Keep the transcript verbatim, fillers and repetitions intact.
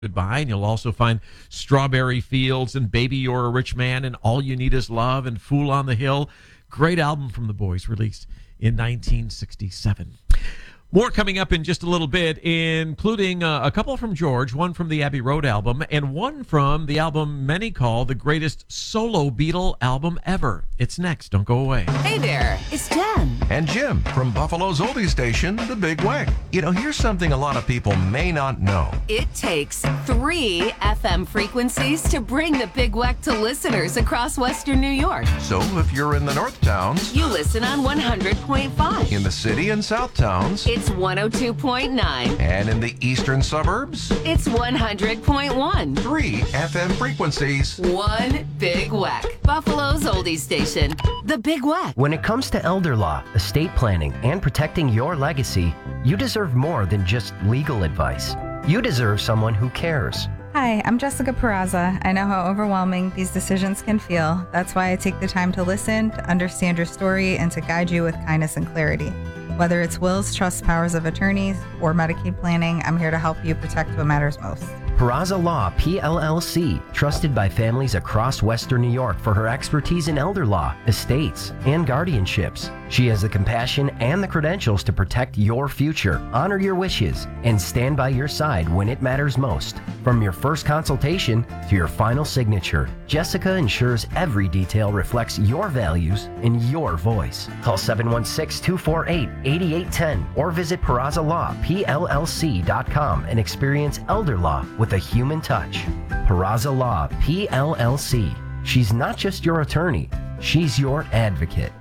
Goodbye, and you'll also find Strawberry Fields and Baby You're a Rich Man and All You Need Is Love and Fool on the Hill. Great album from the Boys, released in nineteen sixty-seven. More coming up in just a little bit, including uh, a couple from George, one from the Abbey Road album, and one from the album many call the greatest solo Beatle album ever. It's next. Don't go away. Hey there, it's Jen. And Jim from Buffalo's oldie station, The Big Weck. You know, here's something a lot of people may not know. It takes three F M frequencies to bring The Big Weck to listeners across Western New York. So if you're in the North Towns, you listen on one hundred point five. In the city and South Towns, it's one oh two point nine. And in the eastern suburbs, it's one hundred point one. Three F M frequencies. One Big Weck. Buffalo's oldie station, The Big Weck. When it comes to elder law, estate planning, and protecting your legacy, you deserve more than just legal advice. You deserve someone who cares. Hi, I'm Jessica Peraza. I know how overwhelming these decisions can feel. That's why I take the time to listen, to understand your story, and to guide you with kindness and clarity. Whether it's wills, trusts, powers of attorneys, or Medicaid planning, I'm here to help you protect what matters most. Peraza Law, P L L C, trusted by families across Western New York for her expertise in elder law, estates, and guardianships. She has the compassion and the credentials to protect your future, honor your wishes, and stand by your side when it matters most. From your first consultation to your final signature, Jessica ensures every detail reflects your values and your voice. Call seven one six, two four eight, eight eight one zero or visit Peraza Law P L L C dot com and experience elder law with a human touch. Peraza Law P L L C. She's not just your attorney, she's your advocate.